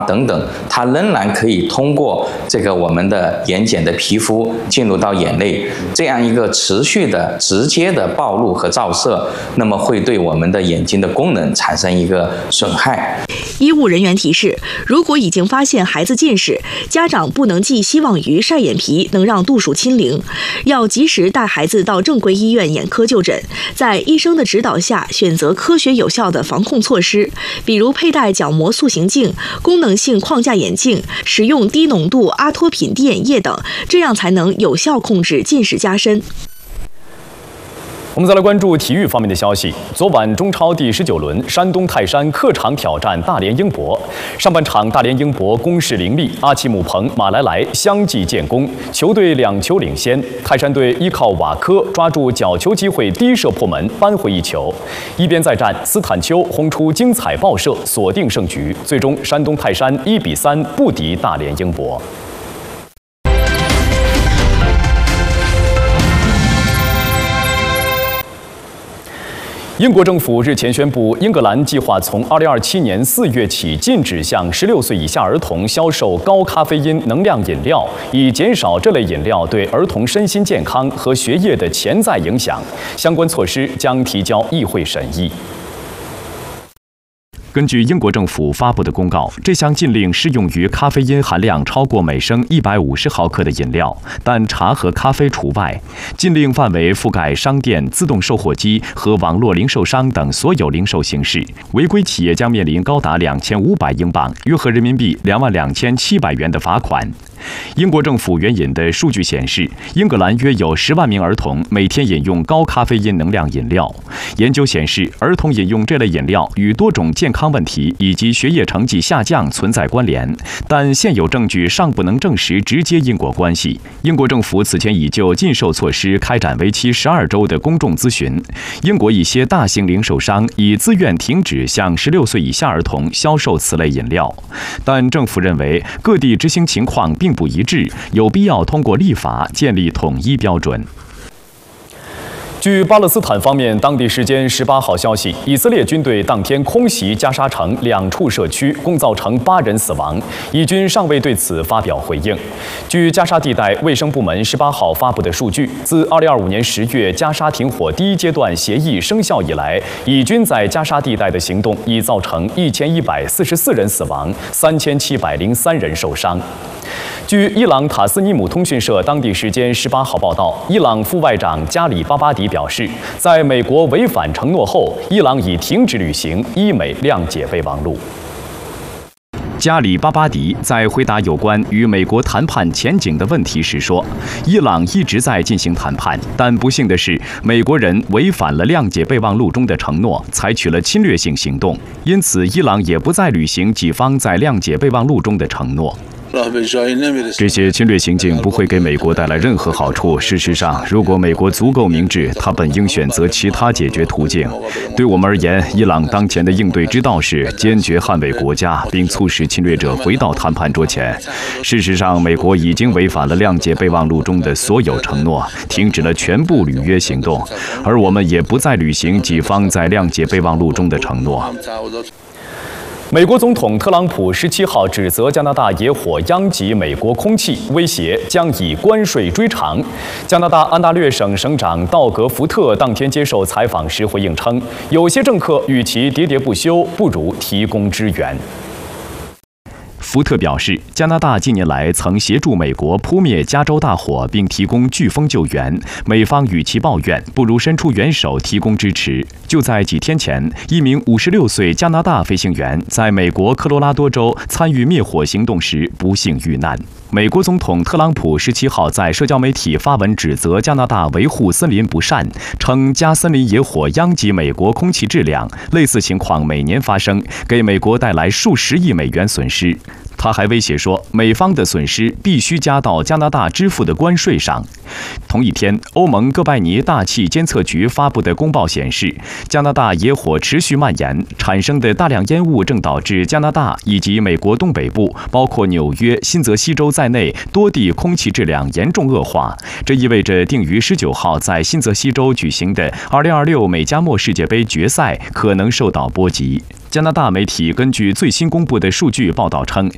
等等，它仍然可以通过这个我们的眼睑的皮肤进入到眼内，这样一个持续的、直接的暴露和照射，那么会对我们的眼睛的功能产生一个损害。 医务人员提示，如果已经发现孩子近视，家长不能寄希望于晒眼皮能让度数清零，要及时带孩子到正规医院眼科就诊，在医生的指导下选择科学有效的防控措施，比如佩戴角膜塑形镜、功能性框架眼镜，使用低浓度阿托品滴眼液等，这样才能有效控制近视加深。 我们再来关注体育方面的消息。昨晚中超第19轮，山东泰山客场挑战大连英博。上半场，大连英博攻势凌厉，阿奇姆彭、马莱莱相继建功，球队2球领先。泰山队依靠瓦科抓住角球机会低射破门，扳回一球。一边再战，斯坦丘轰出精彩爆射，锁定胜局。最终，山东泰山1比3不敌大连英博。英国政府日前宣布，英格兰计划从2027年4月起禁止向16岁以下儿童销售高咖啡因能量饮料，以减少这类饮料对儿童身心健康和学业的潜在影响。相关措施将提交议会审议。根据英国政府发布的公告，这项禁令适用于咖啡因含量超过每升150毫克的饮料，但茶和咖啡除外。禁令范围覆盖商店、自动售货机和网络零售商等所有零售形式。违规企业将面临高达2500英镑（约合人民币22700元）的罚款。英国政府援引的数据显示，英格兰约有10万名儿童每天饮用高咖啡因能量饮料。研究显示，儿童饮用这类饮料与多种健康问题以及学业成绩下降存在关联，但现有证据尚不能证实直接因果关系。英国政府此前已就禁售措施开展为期12周的公众咨询。英国一些大型零售商已自愿停止向16岁以下儿童销售此类饮料，但政府认为各地执行情况并不一致，有必要通过立法建立统一标准。据巴勒斯坦方面当地时间18号消息，以色列军队当天空袭加沙城2处社区，共造成8人死亡。以军尚未对此发表回应。据加沙地带卫生部门18号发布的数据，自2025年10月加沙停火第1阶段协议生效以来，以军在加沙地带的行动已造成1144人死亡，3703人受伤。据伊朗塔斯尼姆通讯社当地时间18号报道，伊朗副外长加里巴巴迪表示，在美国违反承诺后，伊朗已停止履行伊美谅解备忘录。加里巴巴迪在回答有关与美国谈判前景的问题时说，伊朗一直在进行谈判，但不幸的是，美国人违反了谅解备忘录中的承诺，采取了侵略性行动，因此伊朗也不再履行己方在谅解备忘录中的承诺。这些侵略行径不会给美国带来任何好处。事实上，如果美国足够明智，他本应选择其他解决途径。对我们而言，伊朗当前的应对之道是坚决捍卫国家，并促使侵略者回到谈判桌前。事实上，美国已经违反了谅解备忘录中的所有承诺，停止了全部履约行动，而我们也不再履行己方在谅解备忘录中的承诺。美国总统特朗普17号指责加拿大野火殃及美国空气，威胁将以关税追偿。加拿大安大略省省长道格·福特当天接受采访时回应称，有些政客与其喋喋不休，不如提供支援。福特表示，加拿大近年来曾协助美国扑灭加州大火，并提供飓风救援。美方与其抱怨，不如伸出援手提供支持。就在几天前，一名56岁加拿大飞行员在美国科罗拉多州参与灭火行动时不幸遇难。美国总统特朗普17号在社交媒体发文指责加拿大维护森林不善，称加森林野火殃及美国空气质量，类似情况每年发生，给美国带来数十亿美元损失。他还威胁说，美方的损失必须加到加拿大支付的关税上。同一天，欧盟哥白尼大气监测局发布的公报显示，加拿大野火持续蔓延，产生的大量烟雾正导致加拿大以及美国东北部，包括纽约、新泽西州在内多地空气质量严重恶化。这意味着定于19号在新泽西州举行的2026美加墨世界杯决赛可能受到波及。加拿大媒体根据最新公布的数据报道称，